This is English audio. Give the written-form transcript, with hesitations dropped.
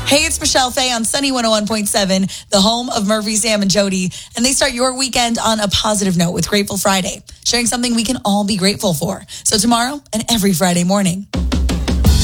Hey, it's Michelle Faye on Sunny 101.7, the home of Murphy, Sam, and Jody. And they start your weekend on a positive note with Grateful Friday, sharing something we can all be grateful for. So tomorrow and every Friday morning.